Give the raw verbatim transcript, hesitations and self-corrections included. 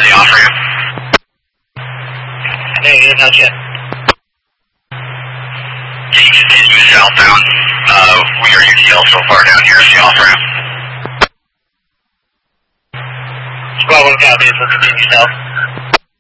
to the off-ramp. Negative, not yet. T continue southbound. Uh, we are U T L so far down here at the off-ramp. Squad one copy, so continue south.